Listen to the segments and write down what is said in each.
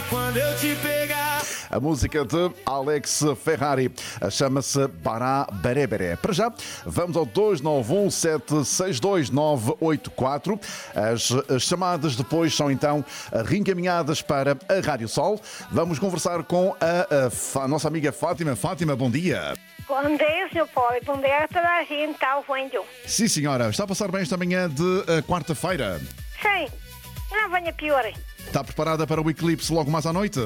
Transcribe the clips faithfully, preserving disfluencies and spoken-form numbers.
quando eu te pegar. A música de Alex Ferrari chama-se Bará Berebere. Para já, vamos ao dois nove um sete seis dois nove oito quatro. As chamadas depois são então reencaminhadas para a Rádio Sol. Vamos conversar com a, a, a nossa amiga Fátima. Fátima, bom dia. Bom dia, senhor Paulo. Bom dia a toda a gente. Está ouvindo? Sim, senhora. Está a passar bem esta manhã de uh, quarta-feira? Sim. Não venha pior. Está preparada para o eclipse logo mais à noite?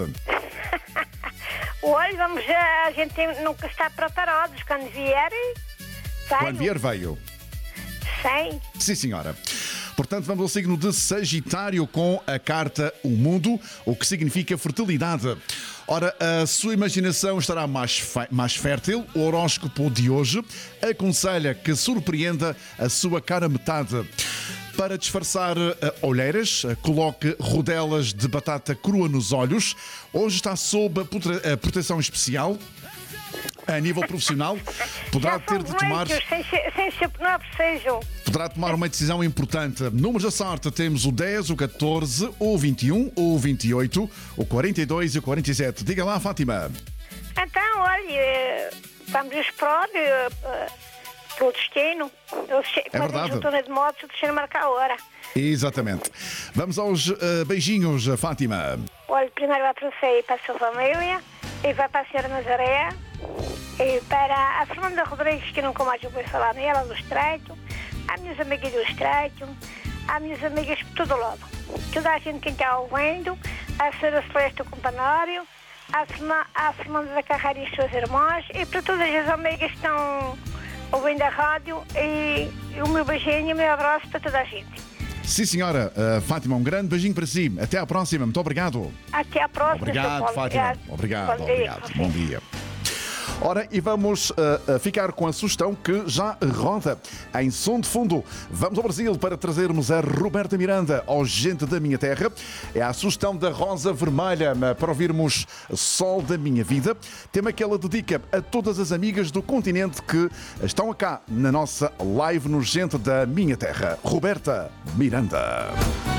Olha, vamos, a gente tem, nunca está preparados. Quando vier, vai. Quando vier, veio. Sim. Sim, senhora. Portanto, vamos ao signo de Sagitário com a carta O Mundo, o que significa fertilidade. Ora, a sua imaginação estará mais, mais fértil. O horóscopo de hoje aconselha que surpreenda a sua cara metade. Para disfarçar uh, olheiras, uh, coloque rodelas de batata crua nos olhos. Hoje está sob a, prote- a proteção especial. A nível profissional, poderá ter de tomar... Sem, sem, sem, não é preciso. Poderá tomar uma decisão importante. Números da sorte temos o dez, o catorze, o vinte e um, o vinte e oito, o quarenta e dois e o quarenta e sete. Diga lá, Fátima. Então, olha, vamos esperar uh, pelo destino. É verdade. Eu estou de moto, o destino marca a hora. Exatamente. Vamos aos uh, beijinhos, Fátima. Olha, primeiro vai para você e para a sua família, e vai para a senhora Nazaré, e para a Fernanda Rodrigues, que nunca mais eu vou falar nela, do Estreito, às minhas amigas do Estreito, às minhas amigas por todo lado. Toda a gente que está ouvindo, a senhora Celeste do Campanário, a, Fernanda, a Fernanda da Carreira e as suas irmãs, e para todas as amigas que estão ouvindo a rádio, e, e o meu beijinho e o meu abraço para toda a gente. Sim, senhora. Uh, Fátima, um grande beijinho para si. Até à próxima. Muito obrigado. Até à próxima. Obrigado, Fátima. Obrigado, Bom obrigado. dia. Bom dia. Ora, e vamos uh, ficar com a sugestão que já roda em som de fundo. Vamos ao Brasil para trazermos a Roberta Miranda, ao Gente da Minha Terra. É a sugestão da Rosa Vermelha para ouvirmos Sol da Minha Vida. Tema que ela dedica a todas as amigas do continente que estão cá na nossa live no Gente da Minha Terra. Roberta Miranda.